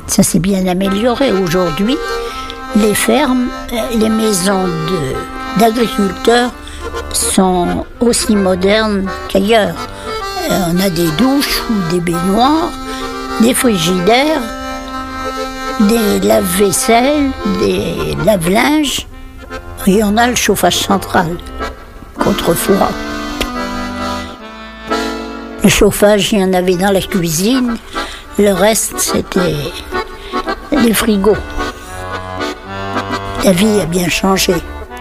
Ça s'est bien amélioré. Aujourd'hui, les fermes, les maisons d'agriculteurs sont aussi modernes qu'ailleurs. On a des douches ou des baignoires, des frigidaires, des lave-vaisselle, des lave-linges. Et on a le chauffage central, qu'autrefois. Le chauffage, il y en avait dans la cuisine. Le reste, c'était les frigos. La vie a bien changé.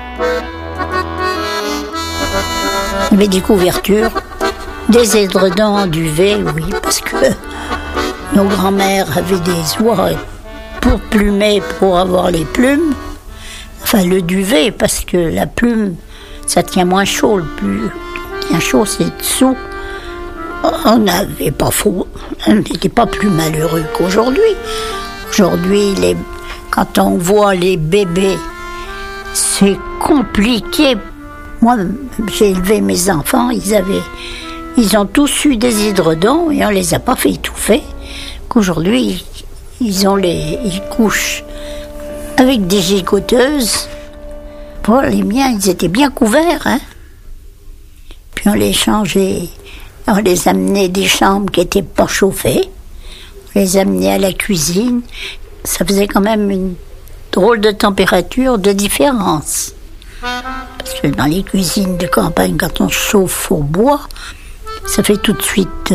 Il y avait des couvertures, des édredons en duvet, oui, parce que nos grands-mères avaient des oies pour plumer, pour avoir les plumes. Enfin, le duvet, parce que la plume, ça tient moins chaud. Le plus tient chaud, c'est dessous. On n'avait pas faux, on n'était pas plus malheureux qu'aujourd'hui. Aujourd'hui, quand on voit les bébés, c'est compliqué. Moi, j'ai élevé mes enfants, ils ont tous eu des édredons et on les a pas fait étouffer. Qu'aujourd'hui, ils couchent avec des gigoteuses. Bon, les miens, ils étaient bien couverts, hein. Puis on les changeait. On les amenait des chambres qui n'étaient pas chauffées. On les amenait à la cuisine. Ça faisait quand même une drôle de température, de différence. Parce que dans les cuisines de campagne, quand on chauffe au bois, ça fait tout de suite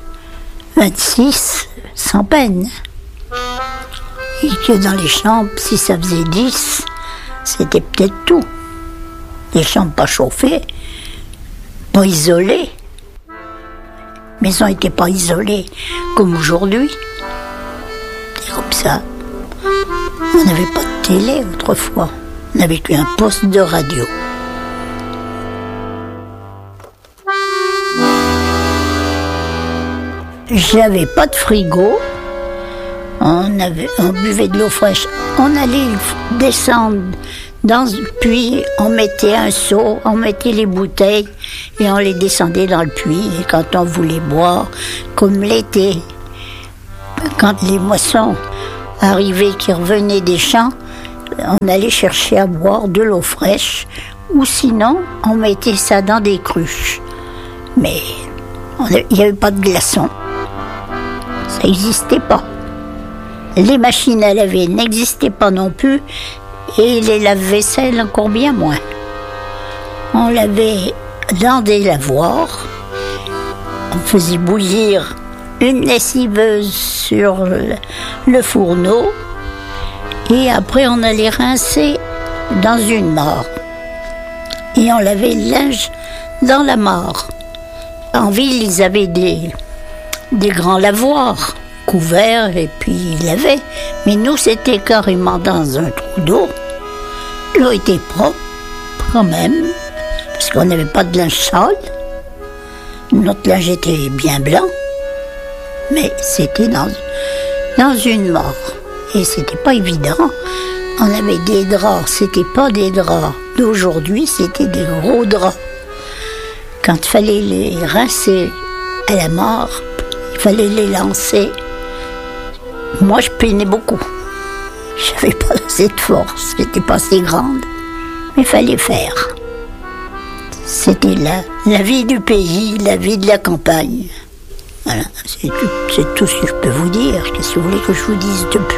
26, sans peine. Et que dans les chambres, si ça faisait 10, c'était peut-être tout. Les chambres pas chauffées, pas isolées. Les maisons n'étaient pas isolées comme aujourd'hui. C'est comme ça. On n'avait pas de télé autrefois. On n'avait qu'un poste de radio. J'avais pas de frigo. On buvait de l'eau fraîche. On allait descendre dans le puits, on mettait un seau, on mettait les bouteilles et on les descendait dans le puits. Et quand on voulait boire, comme l'été, quand les moissons arrivaient, qui revenaient des champs, on allait chercher à boire de l'eau fraîche, ou sinon, on mettait ça dans des cruches. Mais il n'y avait pas de glaçons. Ça n'existait pas. Les machines à laver n'existaient pas non plus, et les lave-vaisselle encore bien moins. On lavait dans des lavoirs, on faisait bouillir une lessiveuse sur le fourneau, et après on allait rincer dans une mare. Et on lavait le linge dans la mare. En ville, ils avaient des grands lavoirs couverts et puis ils lavaient. Mais nous, c'était carrément dans un trou d'eau. L'eau était propre quand même, parce qu'on n'avait pas de linge sale. Notre linge était bien blanc, mais c'était dans une mare. Et c'était pas évident. On avait des draps, c'était pas des draps d'aujourd'hui, c'était des gros draps. Quand il fallait les rincer à la mare, il fallait les lancer. Moi, je peinais beaucoup. J'avais pas assez de force, j'étais pas assez grande, mais il fallait faire. C'était la vie du pays, la vie de la campagne. Voilà, c'est tout ce que je peux vous dire. Qu'est-ce que vous voulez que je vous dise de plus ?